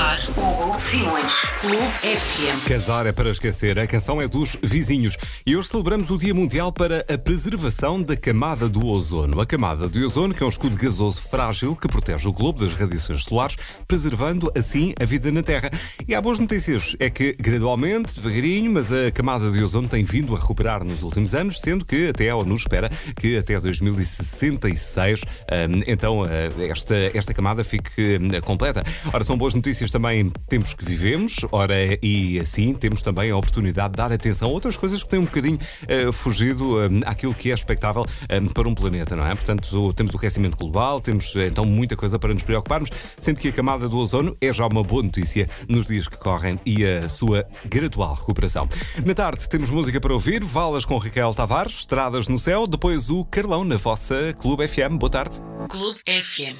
Casar, Hugo, Simões, Clube FM. Casar é para esquecer. A canção é dos vizinhos. E hoje celebramos o Dia Mundial para a preservação da camada do ozono. A camada do ozono, que é um escudo gasoso frágil que protege o globo das radiações solares, preservando assim a vida na Terra. E há boas notícias. É que gradualmente, devagarinho, mas a camada de ozono tem vindo a recuperar nos últimos anos, sendo que até a ONU espera que até 2066 esta camada fique completa. Ora, são boas notícias também em tempos que vivemos, e assim temos também a oportunidade de dar atenção a outras coisas que têm um bocadinho fugido àquilo que é expectável para um planeta, não é? Portanto, temos o aquecimento global, temos então muita coisa para nos preocuparmos, sendo que a camada do ozono é já uma boa notícia nos dias que correm e a sua gradual recuperação. Na tarde temos música para ouvir, Valas com Raquel Tavares, Estradas no Céu, depois o Carlão na vossa Clube FM. Boa tarde. Clube FM.